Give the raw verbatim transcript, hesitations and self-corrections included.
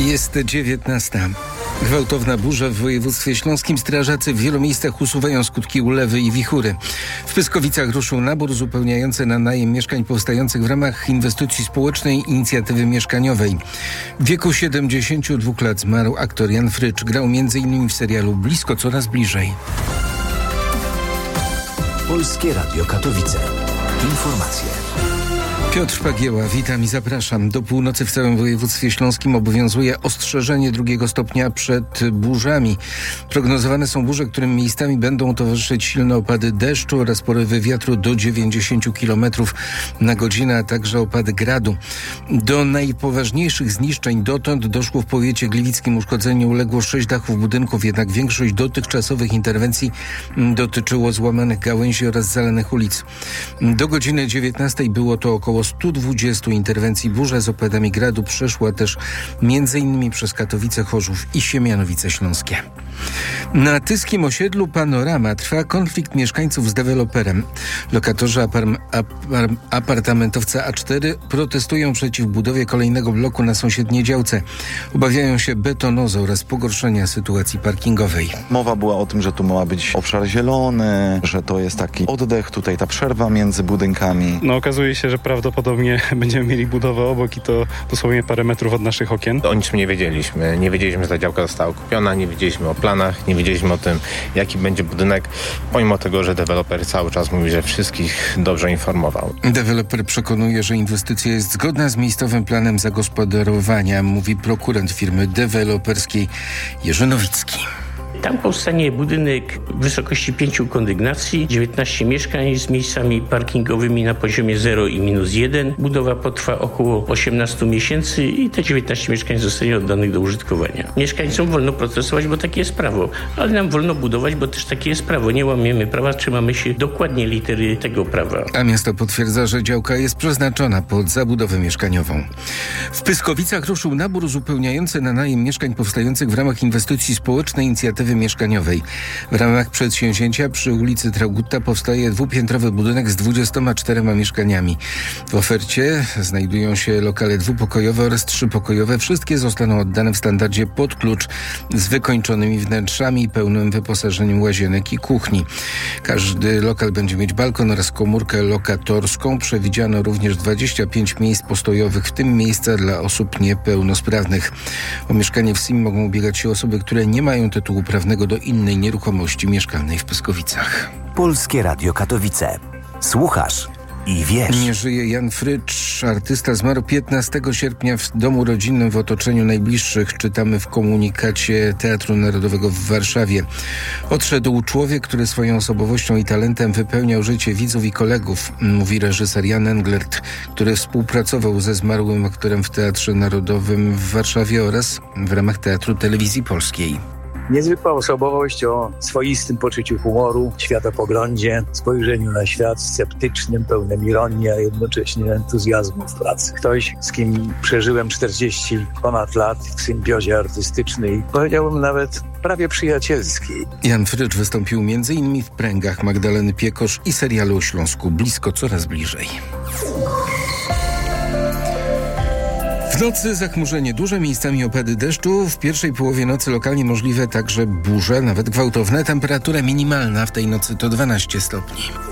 Jest dziewiętnasta. Gwałtowna burza w województwie śląskim. Strażacy w wielu miejscach usuwają skutki ulewy i wichury. W Pyskowicach ruszył nabór uzupełniający na najem mieszkań powstających w ramach inwestycji społecznej inicjatywy mieszkaniowej. W wieku siedemdziesięciu dwóch lat zmarł aktor Jan Frycz. Grał między innymi w serialu Blisko coraz bliżej. Polskie Radio Katowice. Informacje. Piotr Pagieła, witam i zapraszam. Do północy w całym województwie śląskim obowiązuje ostrzeżenie drugiego stopnia przed burzami. Prognozowane są burze, którym miejscami będą towarzyszyć silne opady deszczu oraz porywy wiatru do dziewięćdziesięciu kilometrów na godzinę, a także opady gradu. Do najpoważniejszych zniszczeń dotąd doszło w powiecie gliwickim. Uszkodzeniu uległo sześć dachów budynków, jednak większość dotychczasowych interwencji dotyczyło złamanych gałęzi oraz zalanych ulic. Do godziny dziewiętnastej było to około stu dwudziestu interwencji. Burza z opadami gradu przeszła też między innymi przez Katowice, Chorzów i Siemianowice Śląskie. Na tyskim osiedlu Panorama trwa konflikt mieszkańców z deweloperem. Lokatorzy apar- apar- apartamentowca A cztery protestują przeciw budowie kolejnego bloku na sąsiedniej działce. Obawiają się betonozy oraz pogorszenia sytuacji parkingowej. Mowa była o tym, że tu ma być obszar zielony, że to jest taki oddech, tutaj ta przerwa między budynkami. No okazuje się, że prawdopodobnie będziemy mieli budowę obok i to dosłownie parę metrów od naszych okien. O niczym nie wiedzieliśmy. Nie wiedzieliśmy, że ta działka została kupiona, nie wiedzieliśmy o planach, nie wiedzieliśmy o tym, jaki będzie budynek, pomimo tego, że deweloper cały czas mówi, że wszystkich dobrze informował. Deweloper przekonuje, że inwestycja jest zgodna z miejscowym planem zagospodarowania, mówi prokurent firmy deweloperskiej Jerzy Nowicki. Tam powstanie budynek w wysokości pięciu kondygnacji, dziewiętnaście mieszkań z miejscami parkingowymi na poziomie zero i minus jeden. Budowa potrwa około osiemnaście miesięcy i te dziewiętnaście mieszkań zostanie oddanych do użytkowania. Mieszkańcom wolno protestować, bo takie jest prawo, ale nam wolno budować, bo też takie jest prawo. Nie łamiemy prawa, trzymamy się dokładnie litery tego prawa. A miasto potwierdza, że działka jest przeznaczona pod zabudowę mieszkaniową. W Pyskowicach ruszył nabór uzupełniający na najem mieszkań powstających w ramach inwestycji społecznej inicjatywy mieszkaniowej. W ramach przedsięwzięcia przy ulicy Traugutta powstaje dwupiętrowy budynek z dwudziestoma czterema mieszkaniami. W ofercie znajdują się lokale dwupokojowe oraz trzypokojowe. Wszystkie zostaną oddane w standardzie pod klucz z wykończonymi wnętrzami i pełnym wyposażeniem łazienek i kuchni. Każdy lokal będzie mieć balkon oraz komórkę lokatorską. Przewidziano również dwadzieścia pięć miejsc postojowych, w tym miejsca dla osób niepełnosprawnych. O mieszkanie w S I M mogą ubiegać się osoby, które nie mają tytułu prawnego do innej nieruchomości mieszkalnej w Pyskowicach. Polskie Radio Katowice. Słuchasz i wiesz. Nie żyje Jan Frycz. Artysta zmarł piętnastego sierpnia w domu rodzinnym w otoczeniu najbliższych. Czytamy w komunikacie Teatru Narodowego w Warszawie. Odszedł człowiek, który swoją osobowością i talentem wypełniał życie widzów i kolegów, mówi reżyser Jan Englert, który współpracował ze zmarłym aktorem w Teatrze Narodowym w Warszawie oraz w ramach Teatru Telewizji Polskiej. Niezwykła osobowość o swoistym poczuciu humoru, światopoglądzie, spojrzeniu na świat sceptycznym, pełnym ironii, a jednocześnie entuzjazmu w pracy. Ktoś, z kim przeżyłem czterdzieści ponad lat w symbiozie artystycznej, powiedziałbym nawet prawie przyjacielskiej. Jan Frycz wystąpił między innymi w Pręgach Magdaleny Piekosz i serialu o Śląsku Blisko coraz bliżej. W nocy zachmurzenie duże, miejscami opady deszczu. W pierwszej połowie nocy lokalnie możliwe także burze, nawet gwałtowne. Temperatura minimalna w tej nocy to dwanaście stopni.